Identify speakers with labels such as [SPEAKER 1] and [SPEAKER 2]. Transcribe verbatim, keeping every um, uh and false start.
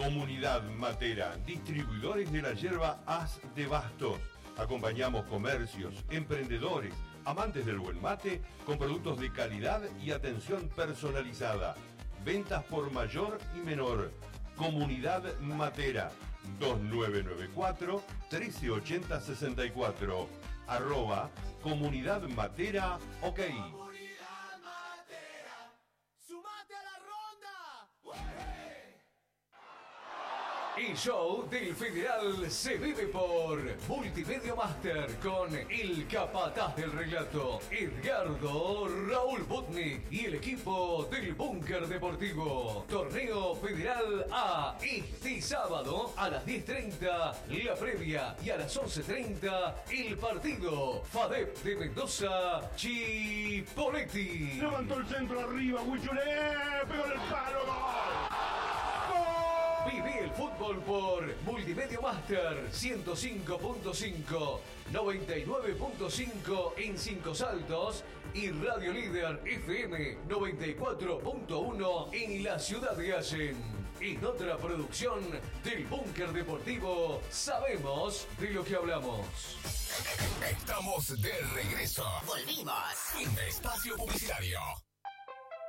[SPEAKER 1] Comunidad Matera, distribuidores de la yerba As de Bastos. Acompañamos comercios, emprendedores, amantes del buen mate con productos de calidad y atención personalizada. Ventas por mayor y menor. Comunidad Matera, dos nueve nueve cuatro, uno tres ocho cero, seis cuatro. Arroba Comunidad Matera, ok.
[SPEAKER 2] Comunidad Matera, sumate a la ronda.
[SPEAKER 3] El show del Federal se vive por Multimedia Master con el capataz del relato, Edgardo Raúl Botnik y el equipo del Búnker Deportivo. Torneo Federal A este sábado a las diez treinta, la previa, y a las once treinta el partido. FADEP de Mendoza, Chipoletti.
[SPEAKER 4] Levantó el centro arriba, Huichuré, pegó en el palo, gol.
[SPEAKER 3] Viví el fútbol por Multimedia Master ciento cinco punto cinco, noventa y nueve punto cinco en Cinco Saltos y Radio Líder F M noventa y cuatro punto uno en la ciudad de Allen. En otra producción del Búnker Deportivo, sabemos de lo que hablamos.
[SPEAKER 5] Estamos de regreso.
[SPEAKER 2] Volvimos.
[SPEAKER 5] Fin de espacio publicitario.